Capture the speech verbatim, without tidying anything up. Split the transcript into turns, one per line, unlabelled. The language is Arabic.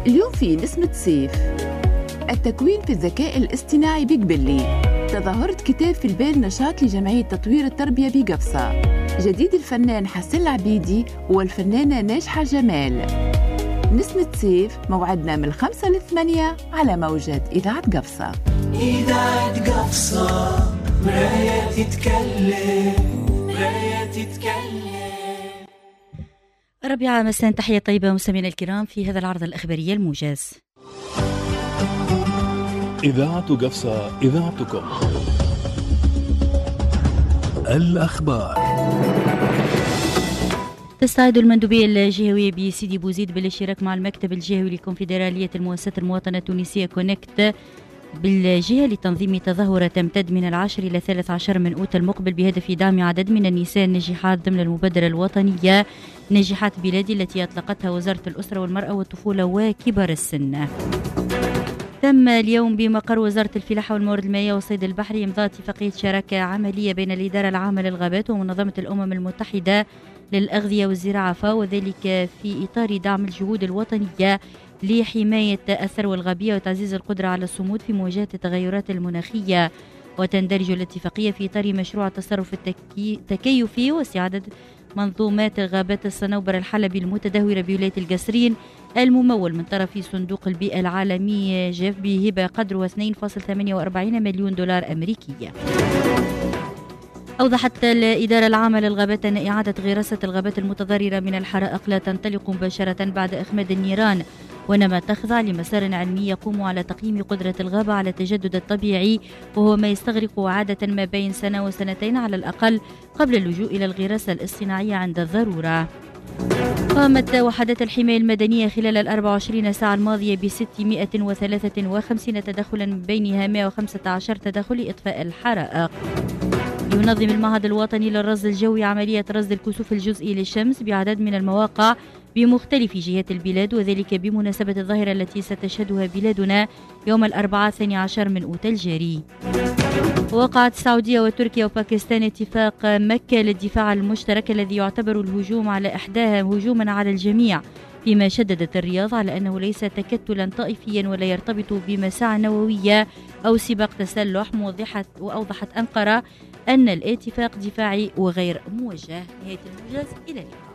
اليوم في نسمة صيف. التكوين في الذكاء الاصطناعي بقبلي. تظاهرة كتاب في البال نشاط لجمعية تطوير التربية بقفصة. جديد الفنان حسن العبيدي والفنانة ناجحة جمال. نسمة صيف موعدنا من الخمسة للثمانية على موجة إذاعة قفصة.
إذاعة قفصة مراية تتكلم مراية تتكلم.
ربيعة مساء، تحية طيبة مستمعينا الكرام في هذا العرض الإخباري الموجز.
إذاعة قفصة إذاعتكم. الأخبار.
تستعد المندوبية الجهوية بسيدي بوزيد بالاشتراك مع المكتب الجهوي لكونفدرالية المؤسسات المواطنة التونسية كونكت بالجهة لتنظيم تظاهرة تمتد من العاشر إلى ثلاث عشر من أوت المقبل بهدف دعم عدد من النساء الناجحات ضمن المبادرة الوطنية ناجحات بلادي التي أطلقتها وزارة الأسرة والمرأة والطفولة وكبار السن. تم اليوم بمقر وزارة الفلاحة والموارد المائية والصيد البحري إمضاء اتفاقية شراكة عملية بين الإدارة العامة للغابات ومنظمة الأمم المتحدة للأغذية والزراعة فاو، وذلك في إطار دعم الجهود الوطنية لحماية الثروة الغابية وتعزيز القدرة على الصمود في مواجهة التغيرات المناخية. وتندرج الاتفاقية في إطار مشروع التصرف التكيفي واستعادة منظومات غابات الصنوبر الحلبي المتدهورة بولاية القصرين الممول من طرف صندوق البيئة العالمي جيف بهبة قدرها اثنين فاصلة ثمانية وأربعين مليون دولار أمريكي. أوضحت الإدارة العامة للغابات أن إعادة غراسة الغابات المتضررة من الحرائق لا تنطلق مباشرة بعد إخماد النيران، وإنما تخضع لمسار علمي يقوم على تقييم قدرة الغابة على التجدد الطبيعي، وهو ما يستغرق عادة ما بين سنة وسنتين على الأقل قبل اللجوء إلى الغراسة الاصطناعية عند الضرورة. قامت وحدات الحماية المدنية خلال الأربع وعشرين ساعة الماضية ب ستمائة وثلاثة وخمسين تدخلا من بينها مائة وخمسة عشر تدخل لإطفاء الحرائق. ينظم المعهد الوطني للرصد الجوي عملية رصد الكسوف الجزئي للشمس بعدد من المواقع بمختلف جهات البلاد، وذلك بمناسبة الظاهرة التي ستشهدها بلادنا يوم الأربعاء الثاني عشر من أوت الجاري. وقعت السعودية وتركيا وباكستان اتفاق مكة للدفاع المشترك الذي يعتبر الهجوم على إحداها هجوما على الجميع، فيما شددت الرياض على أنه ليس تكتلا طائفيا ولا يرتبط بمساعي نووية أو سباق تسلح، موضحت وأوضحت أنقرة أن الاتفاق دفاعي وغير موجه. نهاية الموجز، إلى اللقاء.